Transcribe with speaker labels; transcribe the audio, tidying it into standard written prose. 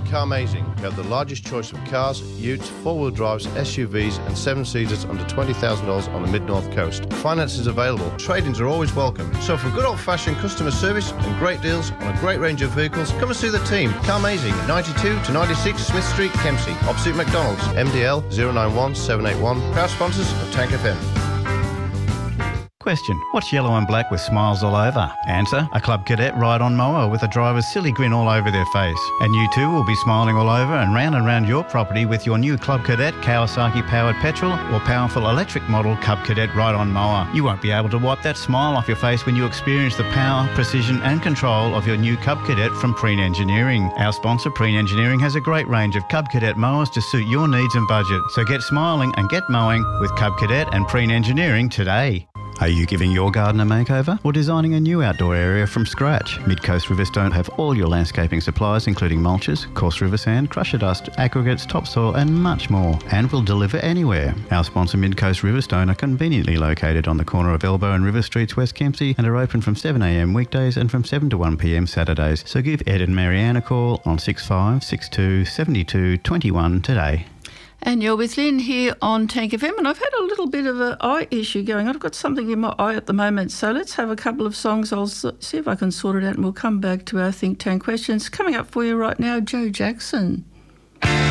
Speaker 1: Carmazing. We have the largest choice of cars, utes, four-wheel drives, SUVs and seven-seaters under $20,000 on the Mid-North Coast. Finance is available. Trade-ins are always welcome. So for good old-fashioned customer service and great deals on a great range of vehicles, come and see the team. Carmazing, 92 to 96 Smith Street, Kempsey, opposite McDonald's. MDL 091 781. Proud sponsors of Tank FM.
Speaker 2: Question: what's yellow and black with smiles all over? Answer: a Club Cadet ride-on mower with a driver's silly grin all over their face. And you too will be smiling all over and round your property with your new Club Cadet Kawasaki-powered petrol or powerful electric model Club Cadet ride-on mower. You won't be able to wipe that smile off your face when you experience the power, precision and control of your new Cub Cadet from Preen Engineering. Our sponsor, Preen Engineering, has a great range of Cub Cadet mowers to suit your needs and budget. So get smiling and get mowing with Cub Cadet and Preen Engineering today. Are you giving your garden a makeover or designing a new outdoor area from scratch? Midcoast Riverstone have all your landscaping supplies including mulches, coarse river sand, crusher dust, aggregates, topsoil and much more, and will deliver anywhere. Our sponsor Midcoast Riverstone are conveniently located on the corner of Elbow and River Streets, West Kempsey, and are open from 7am weekdays and from 7 to 1pm Saturdays. So give Ed and Marianne a call on 6562 72 21 today.
Speaker 3: And you're with Lynn here on Tank FM, and I've had a little bit of an eye issue going on. I've got something in my eye at the moment, so let's have a couple of songs. I'll see if I can sort it out, and we'll come back to our Think Tank questions. Coming up for you right now, Joe Jackson.